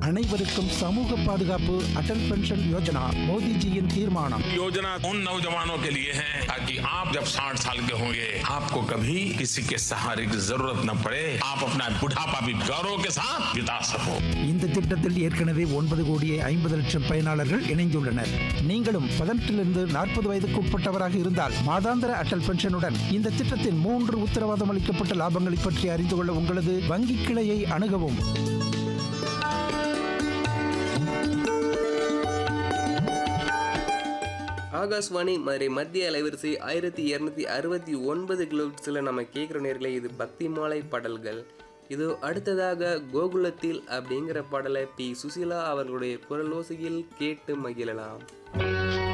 அனைவருக்கும் சமூக பாதுகாப்பு அடல் பென்ஷன் யோஜனா மோடிஜியின் தீர்மானம். योजना उन नौजवानों के लिए है ताकि आप जब 60 साल के होंगे आपको कभी किसी के सहारे की जरूरत न पड़े, आप अपना बुढ़ापा भी गौरव के साथ बिता सको. இந்த திட்டத்தில் ஏற்கனவே 9,50,00,000 பயனாளர்கள் இணைந்துள்ளனர். நீங்களும் 18 40 வயதுக்கு உட்பட்டவராக இருந்தால் மாதாந்திர அடல் பென்ஷனுடன் இந்த திட்டத்தின் 3 உத்தரவாதம் அளிக்கப்பட்ட லாபங்களை பற்றி அறிந்து கொள்ள உங்களது வங்கி கிளையை அணுகவும். ஆகாஷ்வாணி மதுரை மத்திய அலைவரிசை 1269 கிலோஹெர்ட்ஸில் நம்ம கேட்குற நேர்களே, இது பக்தி மாலை பாடல்கள். இது அடுத்ததாக கோகுலத்தில் அப்படிங்கிற பாடலை பி. சுசீலா அவர்களுடைய குரலோசையில் கேட்டு மகிழலாம்.